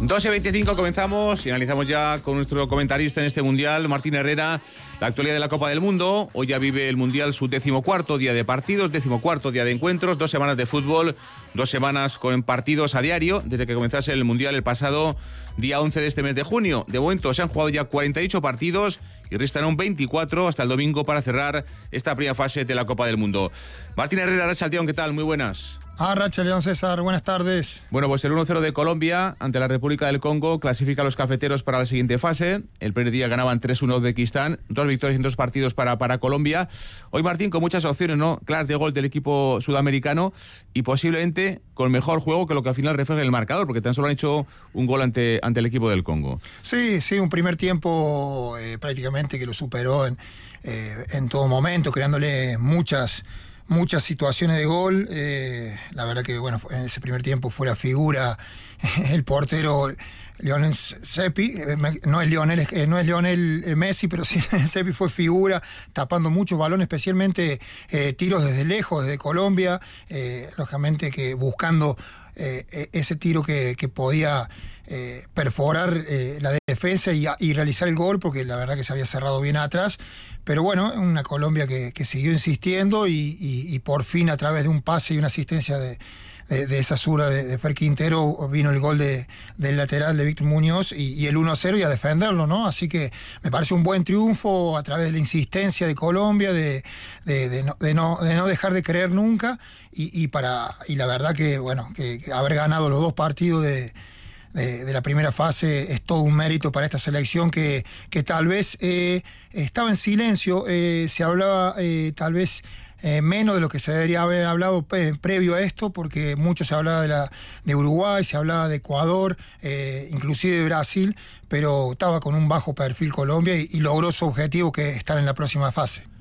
12:25 comenzamos y analizamos ya con nuestro comentarista en este Mundial, Martín Herrera, la actualidad de la Copa del Mundo. Hoy ya vive el Mundial su 14º día de partidos, 14º día de encuentros, 2 semanas de fútbol, 2 semanas con partidos a diario, desde que comenzase el Mundial el pasado día 11 de este mes de junio. De momento se han jugado ya 48 partidos y restan aún 24 hasta el domingo para cerrar esta primera fase de la Copa del Mundo. Martín Herrera, Arratsaldeon, ¿qué tal? Muy buenas. Arratsaldeon, César, buenas tardes. Bueno, pues el 1-0 de Colombia ante la República del Congo clasifica a los cafeteros para la siguiente fase. El primer día ganaban 3-1 a Uzbekistán, 2 victorias en 2 partidos para Colombia. Hoy, Martín, con muchas opciones, ¿no?, claras de gol del equipo sudamericano y posiblemente con mejor juego que lo que al final refleja el marcador, porque tan solo han hecho un gol ante el equipo del Congo. Sí, un primer tiempo prácticamente que lo superó en todo momento, creándole muchas situaciones de gol. La verdad que, bueno, en ese primer tiempo fue la figura el portero Lionel Seppi. No es Lionel Messi, pero sí Seppi fue figura, tapando muchos balones, especialmente tiros desde lejos, desde Colombia, lógicamente que buscando ese tiro que podía perforar la defensa y realizar el gol, porque la verdad que se había cerrado bien atrás. Pero bueno, una Colombia que siguió insistiendo y por fin, a través de un pase y una asistencia de esa zurda de Fer Quintero, vino el gol del lateral de Víctor Muñoz y el 1-0 y a defenderlo, ¿no? Así que me parece un buen triunfo a través de la insistencia de Colombia, de no dejar de creer nunca y la verdad que, bueno, que haber ganado los 2 partidos de la primera fase es todo un mérito para esta selección que tal vez estaba en silencio. Se hablaba tal vez menos de lo que se debería haber hablado previo a esto, porque mucho se hablaba de Uruguay, se hablaba de Ecuador, inclusive de Brasil, pero estaba con un bajo perfil Colombia y logró su objetivo, que es estar en la próxima fase.